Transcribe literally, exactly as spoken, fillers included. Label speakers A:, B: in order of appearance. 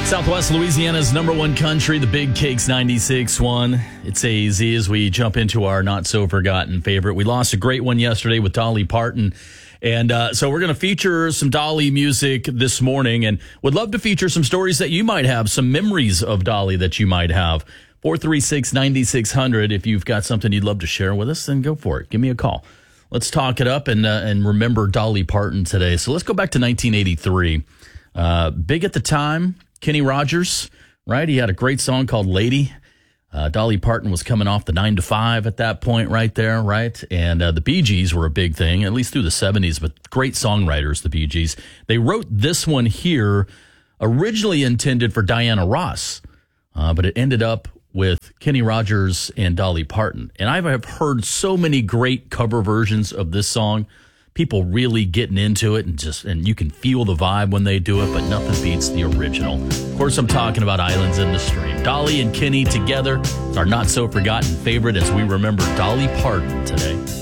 A: Southwest Louisiana's number one country, the Big Cakes ninety-six point one. It's A Z as we jump into our not-so-forgotten favorite. We lost a great one yesterday with Dolly Parton. And uh, so we're going to feature some Dolly music this morning and would love to feature some stories that you might have, some memories of Dolly that you might have. four three six, nine six zero zero. If you've got something you'd love to share with us, then go for it. Give me a call. Let's talk it up and, uh, and remember Dolly Parton today. So let's go back to nineteen eighty-three. Uh, big at the time. Kenny Rogers, right? He had a great song called Lady. Uh, Dolly Parton was coming off the nine to five at that point right there, right? And uh, the Bee Gees were a big thing, at least through the seventies, but great songwriters, the Bee Gees. They wrote this one here, originally intended for Diana Ross, uh, but it ended up with Kenny Rogers and Dolly Parton. And I have heard so many great cover versions of this song. People really getting into it, and just and you can feel the vibe when they do it, but nothing beats the original. Of course, I'm talking about Islands in the Stream. Dolly and Kenny together, it's our not-so-forgotten favorite as we remember Dolly Parton today.